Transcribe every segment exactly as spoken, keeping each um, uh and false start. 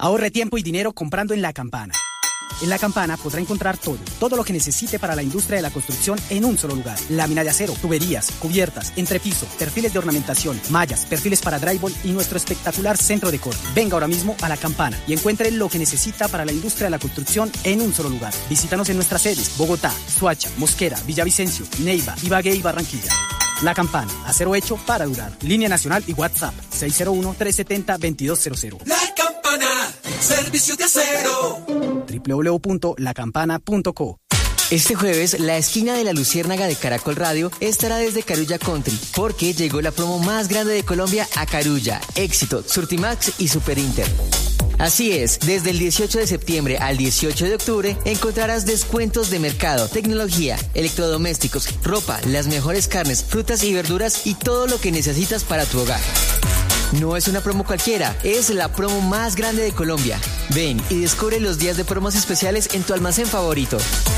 Ahorre tiempo y dinero comprando en La Campana. En La Campana podrá encontrar todo, todo lo que necesite para la industria de la construcción en un solo lugar. Lámina de acero, tuberías, cubiertas, entrepiso, perfiles de ornamentación, mallas, perfiles para drywall y nuestro espectacular centro de corte. Venga ahora mismo a La Campana y encuentre lo que necesita para la industria de la construcción en un solo lugar. Visítanos en nuestras sedes: Bogotá, Soacha, Mosquera, Villavicencio, Neiva, Ibagué y Barranquilla. La Campana, acero hecho para durar. Línea nacional y WhatsApp seis cero uno, tres siete cero, dos dos cero cero. La Campana, servicio de acero. doble u doble u doble u punto la campana punto co. Este jueves, la esquina de la Luciérnaga de Caracol Radio estará desde Carulla Country, porque llegó la promo más grande de Colombia a Carulla, Éxito, Surtimax y Super Inter. Así es, desde el dieciocho de septiembre al dieciocho de octubre encontrarás descuentos de mercado, tecnología, electrodomésticos, ropa, las mejores carnes, frutas y verduras y todo lo que necesitas para tu hogar. No es una promo cualquiera, es la promo más grande de Colombia. Ven y descubre los días de promos especiales en tu almacén favorito.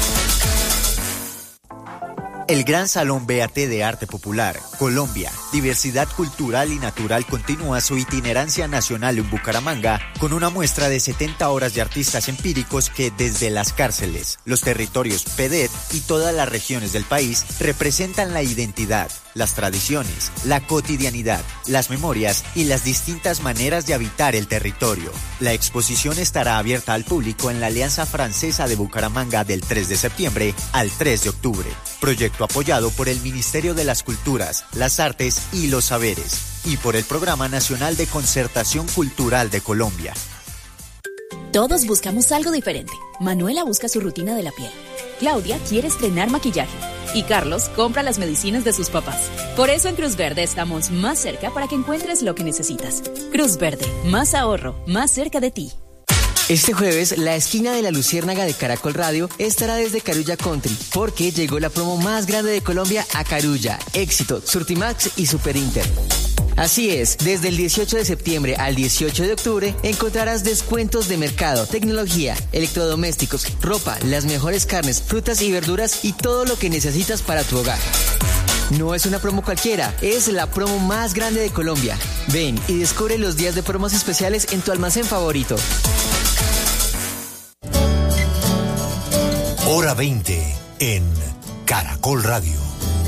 El Gran Salón B A T de Arte Popular, Colombia, Diversidad Cultural y Natural continúa su itinerancia nacional en Bucaramanga con una muestra de setenta horas de artistas empíricos que desde las cárceles, los territorios P D E T y todas las regiones del país representan la identidad, las tradiciones, la cotidianidad, las memorias y las distintas maneras de habitar el territorio. La exposición estará abierta al público en la Alianza Francesa de Bucaramanga del tres de septiembre al tres de octubre. Proyecto apoyado por el Ministerio de las Culturas, las Artes y los Saberes y por el Programa Nacional de Concertación Cultural de Colombia. Todos buscamos algo diferente. Manuela busca su rutina de la piel. Claudia quiere estrenar maquillaje. Y Carlos compra las medicinas de sus papás. Por eso en Cruz Verde estamos más cerca para que encuentres lo que necesitas. Cruz Verde, más ahorro, más cerca de ti. Este jueves, la esquina de la Luciérnaga de Caracol Radio estará desde Carulla Country, porque llegó la promo más grande de Colombia a Carulla, Éxito, Surtimax y Super Inter. Así es, desde el dieciocho de septiembre al dieciocho de octubre encontrarás descuentos de mercado, tecnología, electrodomésticos, ropa, las mejores carnes, frutas y verduras y todo lo que necesitas para tu hogar. No es una promo cualquiera, es la promo más grande de Colombia. Ven y descubre los días de promos especiales en tu almacén favorito. Hora veinte en Caracol Radio.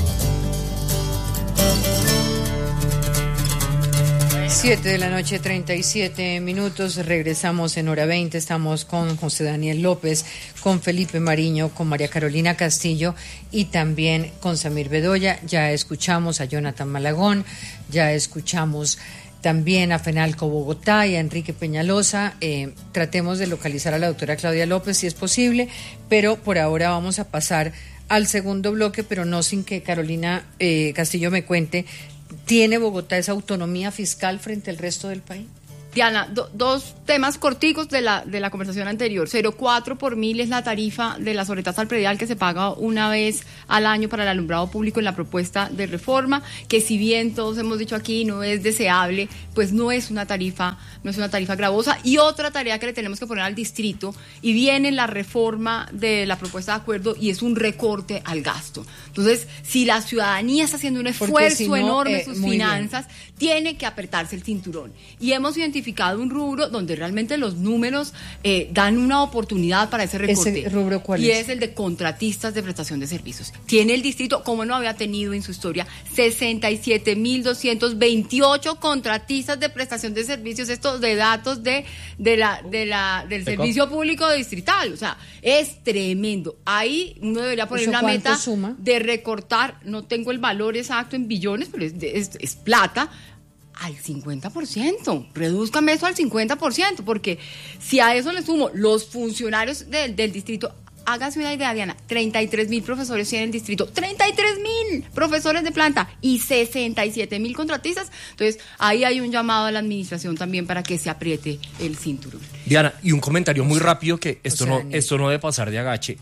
siete de la noche, treinta y siete minutos. Regresamos en Hora veinte. Estamos con José Daniel López, con Felipe Mariño, con María Carolina Castillo y también con Samir Bedoya. Ya escuchamos a Jonathan Malagón, ya escuchamos también a Fenalco Bogotá y a Enrique Peñalosa. Eh, tratemos de localizar a la doctora Claudia López si es posible, pero por ahora vamos a pasar al segundo bloque, pero no sin que Carolina eh, Castillo me cuente. ¿Tiene Bogotá esa autonomía fiscal frente al resto del país? Diana, do, dos temas corticos de la de la conversación anterior. cero coma cuatro por mil es la tarifa de la sobretasa al predial que se paga una vez al año para el alumbrado público en la propuesta de reforma, que si bien todos hemos dicho aquí no es deseable, pues no es una tarifa, no es una tarifa gravosa. Y otra tarea que le tenemos que poner al distrito, y viene la reforma de la propuesta de acuerdo, y es un recorte al gasto. Entonces, si la ciudadanía está haciendo un esfuerzo si no, enorme en eh, sus finanzas, bien. Tiene que apretarse el cinturón. Y hemos identificado un rubro donde realmente los números eh, dan una oportunidad para ese recorte. ¿Ese rubro cuál y es? es el de contratistas de prestación de servicios. Tiene el distrito, como no había tenido en su historia, sesenta y siete mil doscientos veintiocho contratistas de prestación de servicios, estos de datos de, de la, de la, del ¿Te servicio con? público distrital. O sea, es tremendo. Ahí uno debería poner una meta suma? de recortar, no tengo el valor exacto en billones, pero es, es, es plata, al cincuenta por ciento, redúzcame eso al cincuenta por ciento, porque si a eso le sumo los funcionarios del, del distrito, hágase una idea, Diana, treinta y tres mil profesores tiene el distrito, treinta y tres mil profesores de planta y sesenta y siete mil contratistas, entonces ahí hay un llamado a la administración también para que se apriete el cinturón. Diana, y un comentario muy rápido que esto, o sea, no, esto no debe pasar de agache,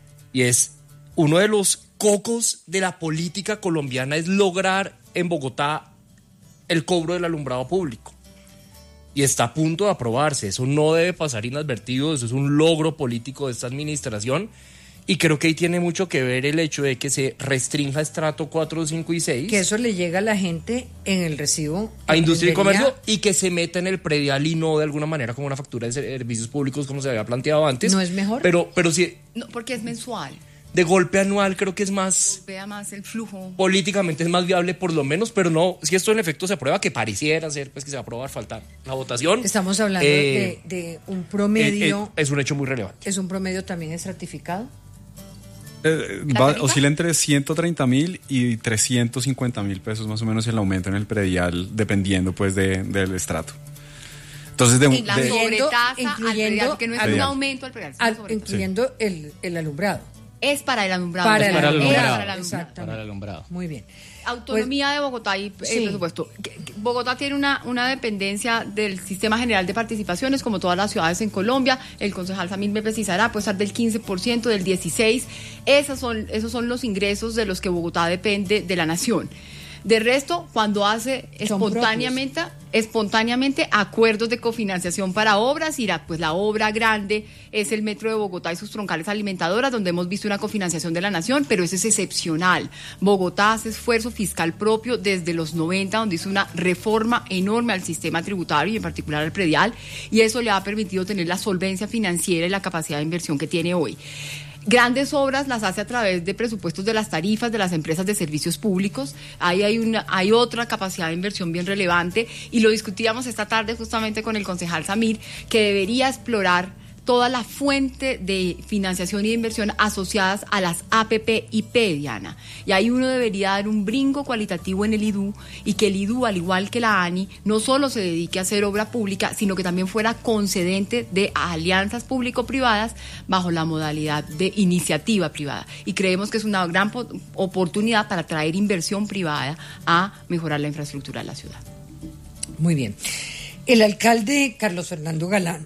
y es uno de los cocos de la política colombiana es lograr en Bogotá el cobro del alumbrado público. Y está a punto de aprobarse. Eso no debe pasar inadvertido. Eso es un logro político de esta administración. Y creo que ahí tiene mucho que ver el hecho de que se restrinja estrato cuatro, cinco y seis. Que eso le llega a la gente en el recibo. A industria y comercio, y que se meta en el predial y no de alguna manera como una factura de servicios públicos como se había planteado antes. ¿No es mejor? Pero, pero sí. No, porque es mensual. De golpe anual creo que es más... Vea más el flujo. Políticamente es más viable por lo menos, pero no, si esto en efecto se aprueba, que pareciera ser, pues que se va a aprobar, falta la votación. Estamos hablando eh, de, de un promedio... Es, es un hecho muy relevante. ¿Es un promedio también estratificado? Eh, va, oscila entre ciento treinta mil y trescientos cincuenta mil pesos más o menos el aumento en el predial, dependiendo pues de, del estrato. Entonces, de, la de, sobretasa incluyendo, al predial, que no es predial. un aumento al predial, Al, incluyendo sí. el, el alumbrado. Es para el alumbrado. Para el para alumbrado. El alumbrado. Exactamente. Para el alumbrado. Muy bien. Autonomía pues, de Bogotá y sí. eh, presupuesto. Bogotá tiene una, una dependencia del Sistema General de Participaciones, como todas las ciudades en Colombia. El concejal Samir me precisará, puede estar del quince por ciento, del dieciséis por ciento. Esos son, esos son los ingresos de los que Bogotá depende de la nación. De resto, cuando hace espontáneamente, espontáneamente acuerdos de cofinanciación para obras, y la, pues la obra grande es el Metro de Bogotá y sus troncales alimentadoras, donde hemos visto una cofinanciación de la nación, pero eso es excepcional. Bogotá hace esfuerzo fiscal propio desde los noventa, donde hizo una reforma enorme al sistema tributario y en particular al predial, y eso le ha permitido tener la solvencia financiera y la capacidad de inversión que tiene hoy. Grandes obras las hace a través de presupuestos de las tarifas de las empresas de servicios públicos. Ahí hay una, hay otra capacidad de inversión bien relevante, y lo discutíamos esta tarde justamente con el concejal Samir, que debería explorar toda la fuente de financiación y de inversión asociadas a las A P P I P, Diana. Y ahí uno debería dar un brinco cualitativo en el I D U, y que el I D U, al igual que la ANI, no solo se dedique a hacer obra pública, sino que también fuera concedente de alianzas público-privadas bajo la modalidad de iniciativa privada. Y creemos que es una gran oportunidad para traer inversión privada a mejorar la infraestructura de la ciudad. Muy bien. El alcalde Carlos Fernando Galán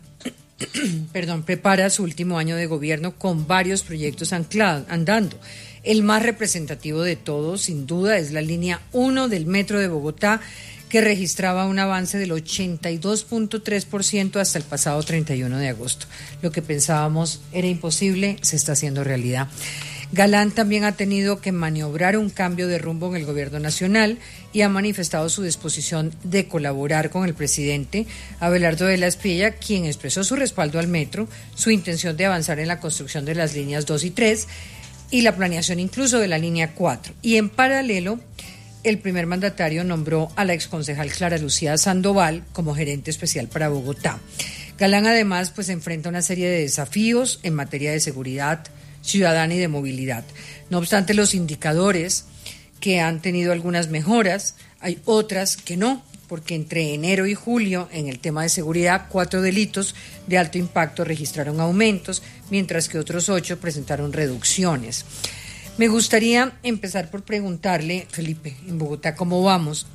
perdón, prepara su último año de gobierno con varios proyectos anclados, andando. El más representativo de todos, sin duda, es la línea uno del Metro de Bogotá, que registraba un avance del ochenta y dos punto tres por ciento hasta el pasado treinta y uno de agosto. Lo que pensábamos era imposible se está haciendo realidad. Galán también ha tenido que maniobrar un cambio de rumbo en el gobierno nacional y ha manifestado su disposición de colaborar con el presidente Abelardo de la Espriella, quien expresó su respaldo al metro, su intención de avanzar en la construcción de las líneas dos y tres y la planeación incluso de la línea cuatro. Y en paralelo, el primer mandatario nombró a la exconcejal Clara Lucía Sandoval como gerente especial para Bogotá. Galán además pues enfrenta una serie de desafíos en materia de seguridad ciudadana y de movilidad. No obstante, los indicadores que han tenido algunas mejoras, hay otras que no, porque entre enero y julio en el tema de seguridad, cuatro delitos de alto impacto registraron aumentos, mientras que otros ocho presentaron reducciones. Me gustaría empezar por preguntarle, Felipe, en Bogotá, ¿cómo vamos?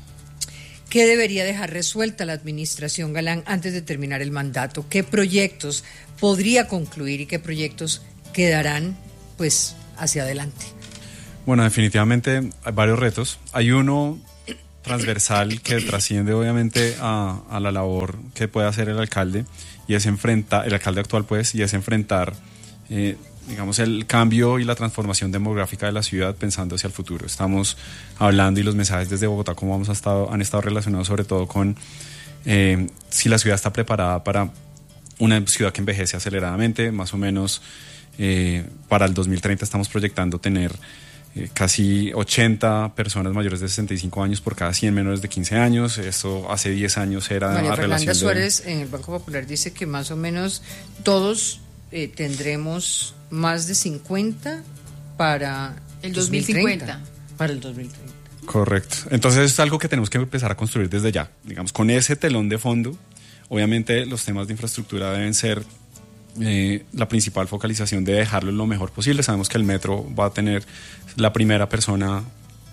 ¿Qué debería dejar resuelta la administración Galán antes de terminar el mandato? ¿Qué proyectos podría concluir y qué proyectos quedarán pues hacia adelante? Bueno, definitivamente hay varios retos. Hay uno transversal que trasciende obviamente a, a la labor que puede hacer el alcalde, y es enfrentar, el alcalde actual pues, y es enfrentar eh, digamos el cambio y la transformación demográfica de la ciudad pensando hacia el futuro. Estamos hablando, y los mensajes desde Bogotá como hemos estado, han estado relacionados sobre todo con eh, si la ciudad está preparada para una ciudad que envejece aceleradamente. Más o menos Eh, para el dos mil treinta estamos proyectando tener eh, casi ochenta personas mayores de sesenta y cinco años por cada cien menores de quince años. Esto hace diez años era María una Fernanda relación Suárez de... en el Banco Popular dice que más o menos todos eh, tendremos más de cincuenta para el dos mil cincuenta. Para el dos mil treinta. Correcto. Entonces es algo que tenemos que empezar a construir desde ya. Digamos, con ese telón de fondo, obviamente los temas de infraestructura deben ser Eh, la principal focalización de dejarlo lo mejor posible. Sabemos que el metro va a tener la primera persona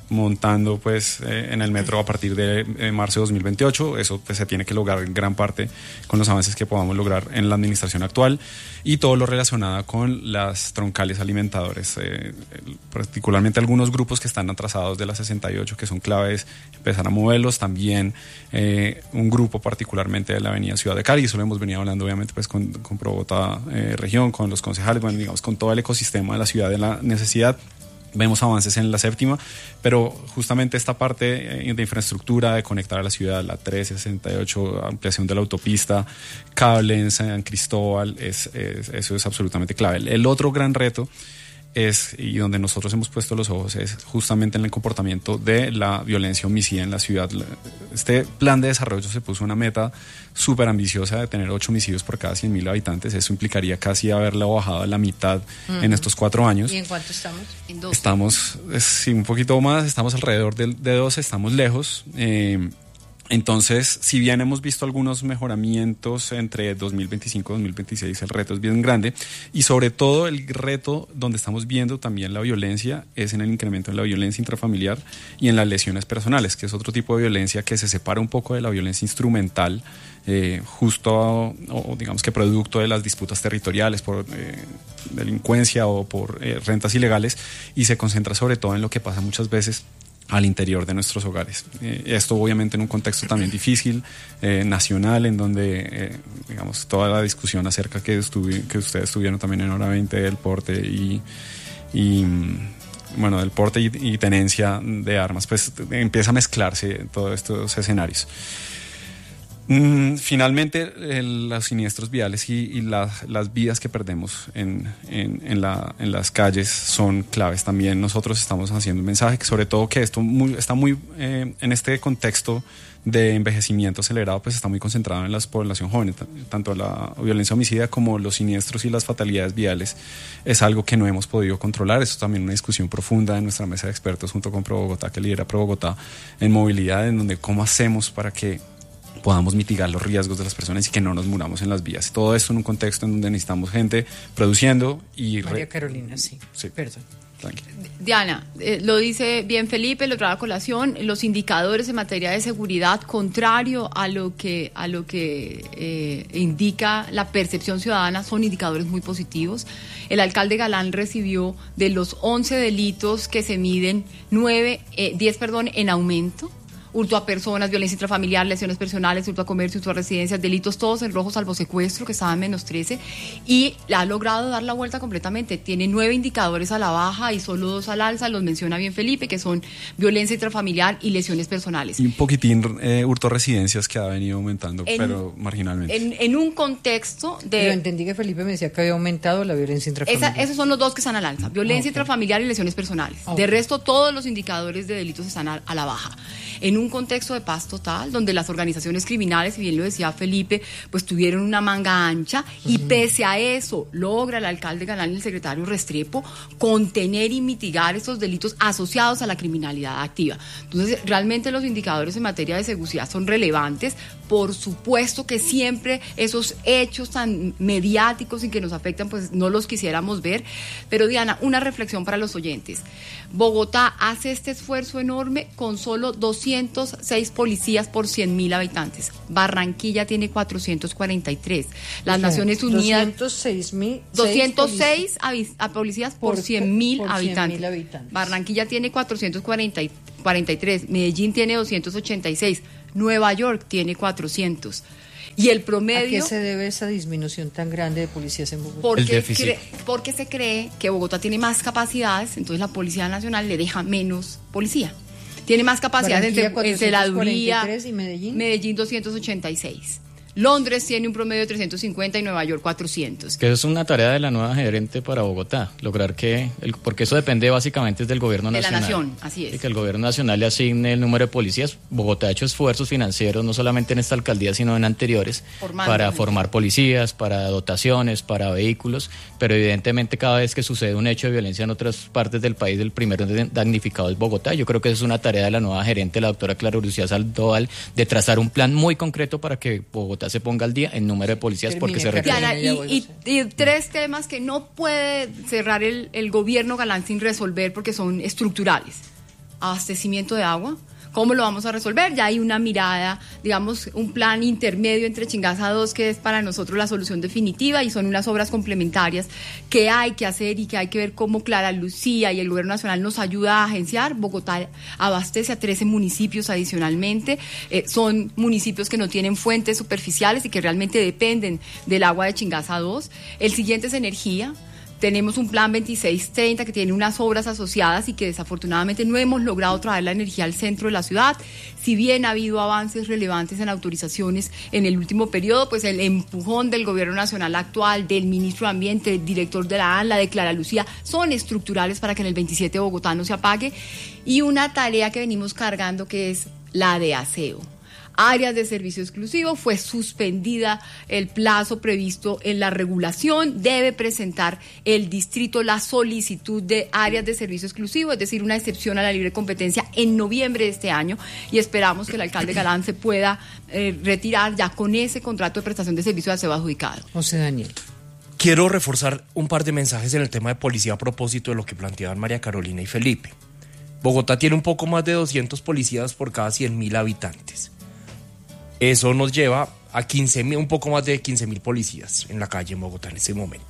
montando pues eh, en el metro a partir de eh, marzo de dos mil veintiocho. Eso pues, se tiene que lograr en gran parte con los avances que podamos lograr en la administración actual y todo lo relacionado con las troncales alimentadores, eh, particularmente algunos grupos que están atrasados de la sesenta y ocho que son claves, empezar a moverlos. También eh, un grupo particularmente de la avenida Ciudad de Cali, y eso lo hemos venido hablando obviamente pues con, con Probogotá eh, región, con los concejales, bueno, digamos con todo el ecosistema de la ciudad de la necesidad. Vemos avances en la séptima, pero justamente esta parte de infraestructura, de conectar a la ciudad, la trece sesenta y ocho, ampliación de la autopista, cable en San Cristóbal, es, es, eso es absolutamente clave. El, el otro gran reto es, y donde nosotros hemos puesto los ojos, es justamente en el comportamiento de la violencia homicida en la ciudad. Este plan de desarrollo se puso una meta súper ambiciosa de tener ocho homicidios por cada cien mil habitantes. Eso implicaría casi haberla bajado a la mitad uh-huh. en estos cuatro años. ¿Y en cuánto estamos? En dos. Estamos, sí, un poquito más, estamos alrededor de, de doce, estamos lejos. Eh, Entonces, si bien hemos visto algunos mejoramientos entre dos mil veinticinco y dos mil veintiséis, el reto es bien grande, y sobre todo el reto donde estamos viendo también la violencia es en el incremento en la violencia intrafamiliar y en las lesiones personales, que es otro tipo de violencia que se separa un poco de la violencia instrumental, eh, justo o digamos que producto de las disputas territoriales por eh, delincuencia o por eh, rentas ilegales, y se concentra sobre todo en lo que pasa muchas veces al interior de nuestros hogares. Eh, esto obviamente en un contexto también difícil, eh, nacional, en donde, eh, digamos, toda la discusión acerca que, estuvi, que ustedes tuvieron también en Hora veinte del porte y, y bueno, del porte y, y tenencia de armas, pues empieza a mezclarse todos estos escenarios. Mm, finalmente, eh, los siniestros viales y, y la, las vidas que perdemos en, en, en, la, en las calles son claves. También nosotros estamos haciendo un mensaje, que sobre todo que esto muy, está muy eh, en este contexto de envejecimiento acelerado, pues está muy concentrado en la población joven. Tanto la violencia homicida como los siniestros y las fatalidades viales es algo que no hemos podido controlar. Eso es también una discusión profunda en nuestra mesa de expertos junto con Probogotá, que lidera Probogotá en movilidad, en donde cómo hacemos para que podamos mitigar los riesgos de las personas y que no nos muramos en las vías. Todo esto en un contexto en donde necesitamos gente produciendo y... María Carolina, sí. Sí. Perdón. Tranquila. Diana, eh, lo dice bien Felipe, lo trae a colación, los indicadores en materia de seguridad, contrario a lo que, a lo que eh, indica la percepción ciudadana, son indicadores muy positivos. El alcalde Galán recibió de los once delitos que se miden, nueve, eh, diez, perdón, en aumento. Hurto a personas, violencia intrafamiliar, lesiones personales, hurto a comercio, hurto a residencias, delitos todos en rojo salvo secuestro, que estaba en menos trece, y ha logrado dar la vuelta completamente. Tiene nueve indicadores a la baja y solo dos al alza, los menciona bien Felipe, que son violencia intrafamiliar y lesiones personales. Y un poquitín eh, hurto a residencias que ha venido aumentando, en, pero marginalmente. En, en un contexto de... Pero entendí que Felipe me decía que había aumentado la violencia intrafamiliar. Esa, esos son los dos que están al alza, violencia okay. intrafamiliar y lesiones personales. Okay. De resto, todos los indicadores de delitos están a, a la baja. En un contexto de paz total, donde las organizaciones criminales, y bien lo decía Felipe, pues tuvieron una manga ancha, uh-huh. y pese a eso logra el alcalde Galán y el secretario Restrepo contener y mitigar estos delitos asociados a la criminalidad activa. Entonces, realmente los indicadores en materia de seguridad son relevantes. Por supuesto que siempre esos hechos tan mediáticos y que nos afectan, pues no los quisiéramos ver. Pero Diana, una reflexión para los oyentes. Bogotá hace este esfuerzo enorme con solo doscientos seis policías por cien mil habitantes. Barranquilla tiene cuatrocientos cuarenta y tres. Las o sea, Naciones Unidas... doscientos seis mil... doscientos seis a policías por, por cien mil habitantes. habitantes. Barranquilla tiene cuatrocientos cuarenta y tres. Medellín tiene doscientos ochenta y seis. Nueva York tiene cuatrocientos. Y el promedio... ¿A qué se debe esa disminución tan grande de policías en Bogotá? Porque, cre- porque se cree que Bogotá tiene más capacidades, entonces la Policía Nacional le deja menos policía. Tiene más capacidades entre, entre la Duría, y Medellín. Medellín doscientos ochenta y seis. Londres tiene un promedio de trescientos cincuenta y Nueva York cuatrocientos. Que eso es una tarea de la nueva gerente para Bogotá, lograr que, el, porque eso depende básicamente del gobierno de nacional. De la nación, así es. Y que el gobierno nacional le asigne el número de policías. Bogotá ha hecho esfuerzos financieros, no solamente en esta alcaldía, sino en anteriores, Formando, para formar policías, para dotaciones, para vehículos, pero evidentemente cada vez que sucede un hecho de violencia en otras partes del país, el primero damnificado es Bogotá. Yo creo que eso es una tarea de la nueva gerente, la doctora Clara Lucía Sandoval, de trazar un plan muy concreto para que Bogotá se ponga al día en número de policías. Termine, porque se requiere. Diana, y, y, y tres temas que no puede cerrar el, el gobierno Galán sin resolver porque son estructurales. abastecimiento de agua. ¿Cómo lo vamos a resolver? Ya hay una mirada, digamos, un plan intermedio entre Chingaza dos, que es para nosotros la solución definitiva, y son unas obras complementarias que hay que hacer y que hay que ver cómo Clara Lucía y el Gobierno Nacional nos ayuda a agenciar. Bogotá abastece a trece municipios adicionalmente. Eh, son municipios que no tienen fuentes superficiales y que realmente dependen del agua de Chingaza dos. El siguiente es energía. Tenemos un plan veintiséis treinta que tiene unas obras asociadas y que desafortunadamente no hemos logrado traer la energía al centro de la ciudad. Si bien ha habido avances relevantes en autorizaciones en el último periodo, pues el empujón del Gobierno Nacional actual, del Ministro de Ambiente, del director de la ANLA, de Clara Lucía, son estructurales para que en el veintisiete Bogotá no se apague. Y una tarea que venimos cargando, que es la de aseo. Áreas de servicio exclusivo, fue suspendida el plazo previsto en la regulación, debe presentar el distrito la solicitud de áreas de servicio exclusivo, es decir, una excepción a la libre competencia en noviembre de este año, y esperamos que el alcalde Galán se pueda eh, retirar ya con ese contrato de prestación de servicio de aseo adjudicado. José Daniel. Quiero reforzar un par de mensajes en el tema de policía a propósito de lo que planteaban María Carolina y Felipe. Bogotá tiene un poco más de doscientos policías por cada cien mil habitantes. Eso nos lleva a quince mil, un poco más de quince mil policías en la calle en Bogotá en ese momento.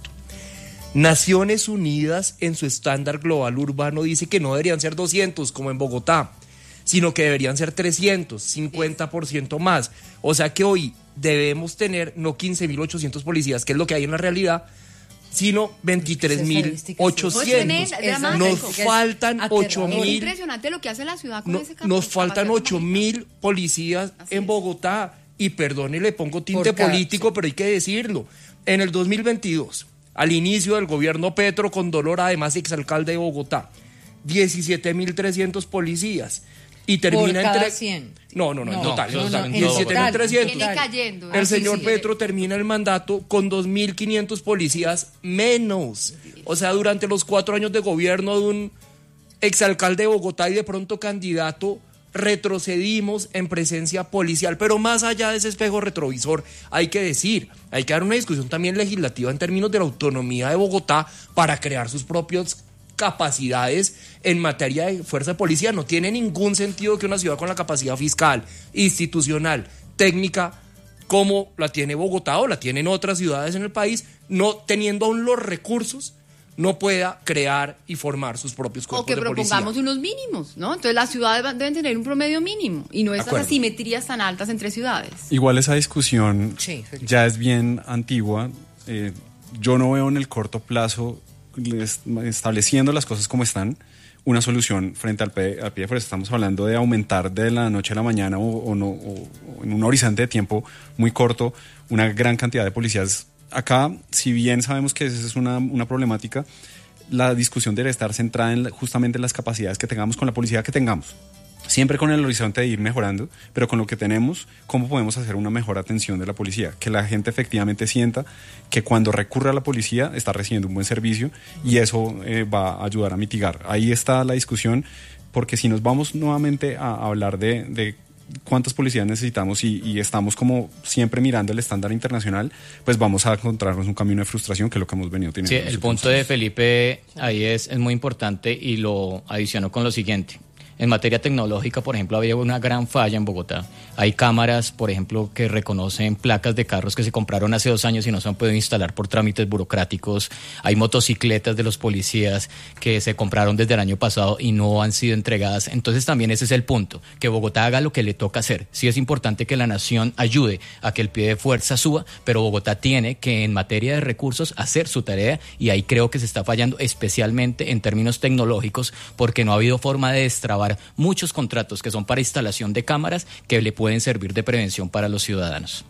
Naciones Unidas, en su estándar global urbano, dice que no deberían ser doscientos como en Bogotá, sino que deberían ser trescientos, cincuenta por ciento más. O sea que hoy debemos tener no quince mil ochocientos policías, que es lo que hay en la realidad, sino veintitrés mil ochocientos. Nos faltan ocho mil. Es impresionante lo que hace la ciudad con no, ese campo. Nos faltan ocho mil policías Así en es. Bogotá. Y perdone, le pongo tinte político, pero hay que decirlo. En el dos mil veintidós, al inicio del gobierno Petro, con Dolor, además exalcalde de Bogotá, diecisiete mil trescientos policías. Y termina por cada entre cien. No, no, no, en no, total, no, total, no, diecisiete mil trescientos. Viene cayendo. El Así señor sí. Petro termina el mandato con dos mil quinientos policías menos. O sea, durante los cuatro años de gobierno de un exalcalde de Bogotá y de pronto candidato, retrocedimos en presencia policial. Pero más allá de ese espejo retrovisor, hay que decir, hay que dar una discusión también legislativa en términos de la autonomía de Bogotá para crear sus propios capacidades en materia de fuerza de policía. No tiene ningún sentido que una ciudad con la capacidad fiscal, institucional, técnica, como la tiene Bogotá o la tienen otras ciudades en el país, no teniendo aún los recursos, no pueda crear y formar sus propios cuerpos de policía. O que propongamos unos mínimos, ¿no? Entonces las ciudades deben tener un promedio mínimo y no estas Acuerdo. asimetrías tan altas entre ciudades. Igual esa discusión Sí, ya es bien antigua. Eh, yo no veo en el corto plazo, estableciendo las cosas como están, una solución frente al pie, al pie de fuerza. Estamos hablando de aumentar de la noche a la mañana o, o, no, o, o en un horizonte de tiempo muy corto una gran cantidad de policías. Acá, si bien sabemos que esa es una, una problemática, la discusión debe estar centrada en justamente en las capacidades que tengamos con la policía que tengamos. Siempre con el horizonte de ir mejorando, pero con lo que tenemos, ¿cómo podemos hacer una mejor atención de la policía? Que la gente efectivamente sienta que cuando recurre a la policía está recibiendo un buen servicio y eso eh, va a ayudar a mitigar. Ahí está la discusión, porque si nos vamos nuevamente a, a hablar de, de cuántas policías necesitamos y, y estamos como siempre mirando el estándar internacional, pues vamos a encontrarnos un camino de frustración, que es lo que hemos venido teniendo. Sí, el punto de Felipe ahí es, es muy importante y lo adiciono con lo siguiente. En materia tecnológica, por ejemplo, había una gran falla en Bogotá. Hay cámaras, por ejemplo, que reconocen placas de carros que se compraron hace dos años y no se han podido instalar por trámites burocráticos. Hay motocicletas de los policías que se compraron desde el año pasado y no han sido entregadas. Entonces también ese es el punto, que Bogotá haga lo que le toca hacer. Sí es importante que la nación ayude a que el pie de fuerza suba, pero Bogotá tiene que en materia de recursos hacer su tarea y ahí creo que se está fallando especialmente en términos tecnológicos porque no ha habido forma de destrabar muchos contratos que son para instalación de cámaras que le pueden servir de prevención para los ciudadanos.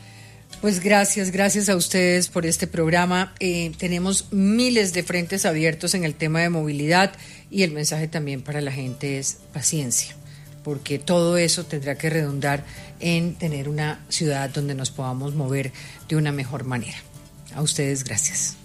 Pues gracias, gracias a ustedes por este programa. Eh, tenemos miles de frentes abiertos en el tema de movilidad y el mensaje también para la gente es paciencia, porque todo eso tendrá que redundar en tener una ciudad donde nos podamos mover de una mejor manera. A ustedes, gracias.